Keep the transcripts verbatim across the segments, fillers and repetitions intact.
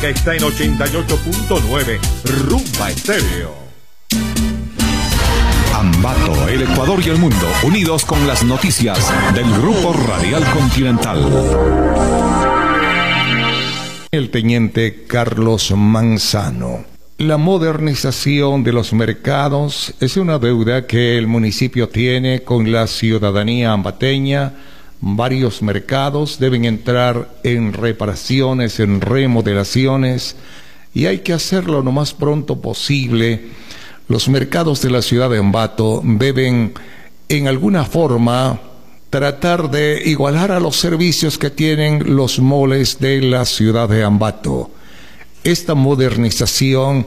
que está en ochenta y ocho punto nueve, Rumba Estéreo. Ambato, el Ecuador y el mundo, unidos con las noticias del Grupo Radial Continental. El teniente Carlos Manzano. La modernización de los mercados es una deuda que el municipio tiene con la ciudadanía ambateña. Varios mercados deben entrar en reparaciones, en remodelaciones, y hay que hacerlo lo más pronto posible. Los mercados de la ciudad de Ambato deben, en alguna forma, tratar de igualar a los servicios que tienen los moles de la ciudad de Ambato. Esta modernización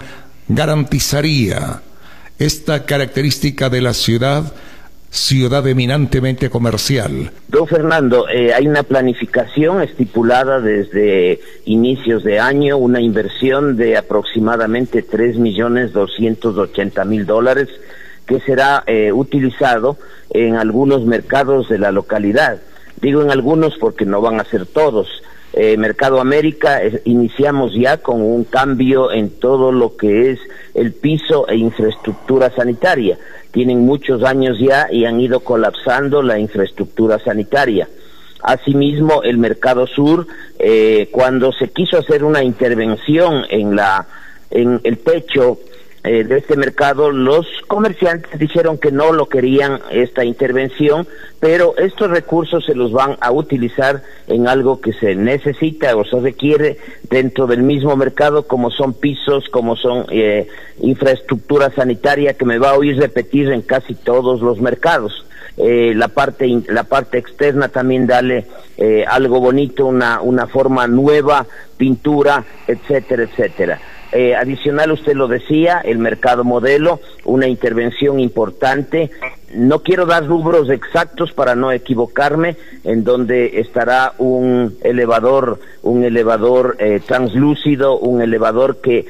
garantizaría esta característica de la ciudad, ciudad eminentemente comercial. Don Fernando, eh, hay una planificación estipulada desde inicios de año, una inversión de aproximadamente tres millones doscientos ochenta mil dólares que será eh, utilizado en algunos mercados de la localidad. Digo en algunos porque no van a ser todos. Eh, Mercado América, eh, iniciamos ya con un cambio en todo lo que es el piso e infraestructura sanitaria. Tienen muchos años ya y han ido colapsando la infraestructura sanitaria. Asimismo, el Mercado Sur, eh, cuando se quiso hacer una intervención en la en el techo eh, de este mercado, los comerciantes dijeron que no lo querían esta intervención, pero estos recursos se los van a utilizar en algo que se necesita o se requiere dentro del mismo mercado, como son pisos, como son eh, infraestructura sanitaria, que me va a oír repetir en casi todos los mercados. Eh, la parte in, la parte externa también darle eh, algo bonito, una una forma nueva, pintura, etcétera, etcétera. Eh, adicional, usted lo decía, el mercado modelo, una intervención importante. No quiero dar rubros exactos para no equivocarme, en donde estará un elevador, un elevador eh, translúcido, un elevador que